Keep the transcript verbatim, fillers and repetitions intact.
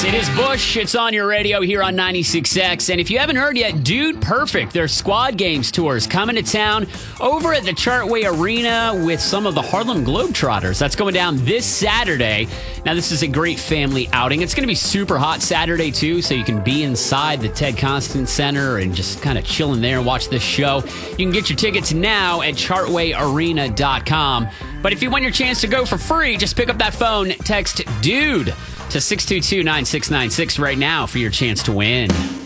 Yes, it is Bush. It's on your radio here on ninety-six X. And if you haven't heard yet, Dude Perfect, their Squad Games tours coming to town over at the Chartway Arena with some of the Harlem Globetrotters. That's going down this Saturday. Now, this is a great family outing. It's going to be super hot Saturday, too, so you can be inside the Ted Constant Center and just kind of chilling there and watch this show. You can get your tickets now at chartway arena dot com. But if you want your chance to go for free, just pick up that phone, text DUDE to six two two, nine six nine six right now for your chance to win.